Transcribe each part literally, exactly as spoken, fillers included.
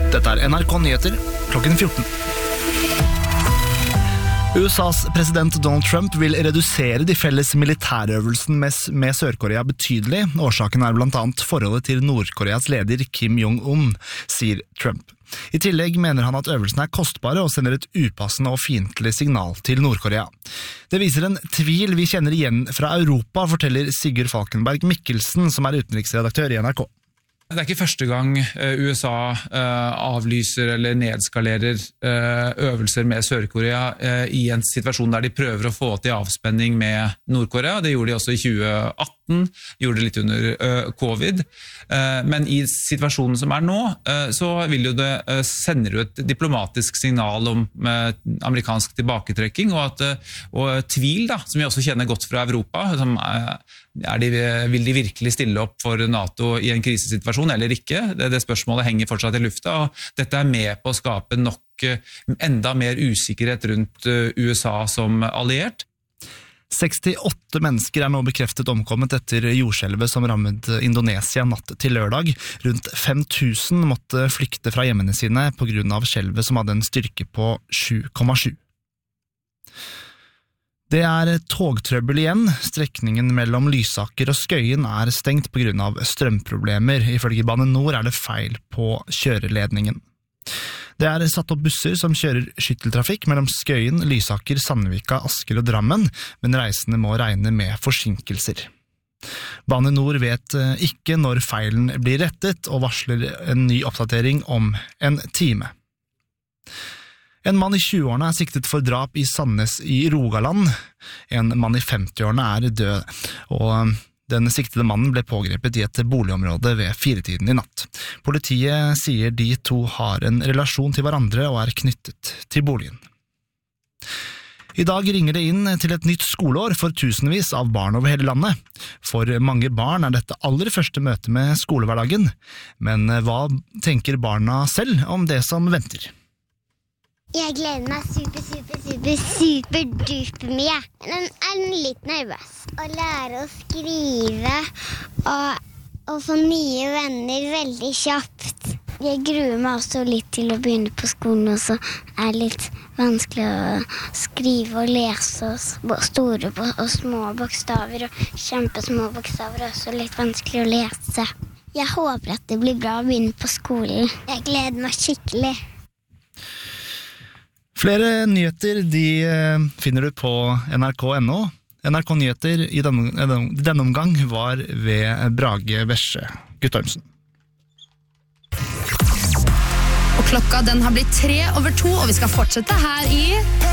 Dette er N R K Nyheter, klokken fjorten. U S A's president Donald Trump vil redusere de felles militærøvelsen med, med Sør-Korea betydelig. Årsaken er blant annet forholdet til Nord-Koreas leder Kim Jong-un, sier Trump. I tillegg mener han at øvelsene er kostbare og sender et upassende og fiendtlig signal til Nord-Korea. Det viser en tvil vi kjenner igjen fra Europa, forteller Sigurd Falkenberg Mikkelsen, som er utenriksredaktør i N R K. Det er ikke første gang U S A avlyser eller nedskalerer øvelser med Sør-Korea i en situasjon der de prøver å få til avspenning med Nord-Korea. Det gjorde de også i tjue atten, gjorde det litt under covid. Men i situasjonen som er nå, så vil jo det sender jo et diplomatisk signal om amerikansk tilbaketrekking, og, at, og tvil, da, som vi også kjenner godt fra Europa, som er, er de, vil de virkelig stille opp for NATO i en krisesituasjon eller ikke? Det, det spørsmålet henger fortsatt i lufta, og dette er med på å skape nok enda mer usikkerhet rundt U S A som alliert. sekstiåtte mennesker er nå bekreftet omkommet etter jordskjelvet som rammet Indonesia natt til lørdag. Rundt fem tusen måtte flykte fra hjemmene sine på grunn av skjelvet som hadde en styrke på sju komma sju. Det er togtrøbbel igjen. Strekningen mellom Lysaker og Skøyen er stengt på grunn av strømproblemer. Ifølge Bane Nor er det feil på kjøreledningen. Det er satt opp busser som kjører skytteltrafikk mellom Skøyen, Lysaker, Sandvika, Asker og Drammen, men reisende må regne med forsinkelser. Bane Nor vet ikke når feilen blir rettet, og varsler en ny oppdatering om en time. En mann i tjueårene er siktet for drap i Sandnes i Rogaland. En mann i femtiårene er død, og den siktede mannen ble pågrepet i et boligområde ved firetiden i natt. Politiet sier de to har en relasjon til hverandre og er knyttet til boligen. I dag ringer det inn til et nytt skoleår for tusenvis av barn over hele landet. For mange barn er dette aller første møte med skolehverdagen. Men hva tenker barna selv om det som venter? Jeg gleder meg super, super, super, super duper mye. Men jeg er litt nervøs. Å lære å skrive og, og få nye venner veldig kjapt. Jeg gruer meg også litt til å begynne på skolen, og så er det litt vanskelig å skrive og lese, og store og små bokstaver, og kjempesmå bokstaver er også litt vanskelig å lese. Jeg håper at det blir bra å begynne på skolen. Jeg gleder meg skikkelig. Flere nyheter de finner du på N R K punktum N O. N R K Nyheter i denne, denne omgang var ved Brage Vesje Guttormsen. Og klokka den har blitt tre over to, og vi skal fortsette her i...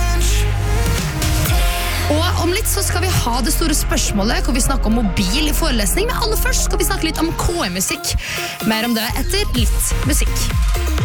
Og om litt så skal vi ha det store spørsmålet, hvor vi snakker om mobil i forelesning, men aller først skal vi snakke litt om K M-musikk. Mer om det etter litt musikk.